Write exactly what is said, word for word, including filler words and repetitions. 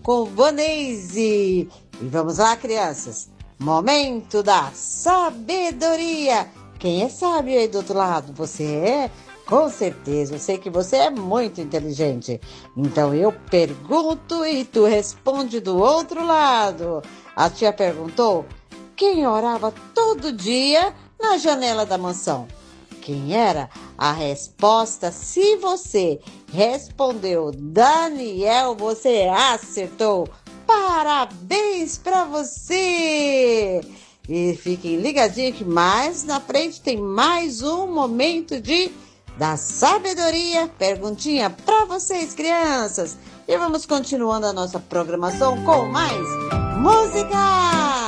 com Vanese. E vamos lá, crianças. Momento da sabedoria. Quem é sábio aí do outro lado? Você é? Com certeza, eu sei que você é muito inteligente. Então eu pergunto e tu responde do outro lado. A tia perguntou: quem orava todo dia na janela da mansão? Quem era? A resposta, se você respondeu Daniel, você acertou. Parabéns para você! E fiquem ligadinhos que mais na frente tem mais um momento de da sabedoria. Perguntinha para vocês, crianças. E vamos continuando a nossa programação com mais música!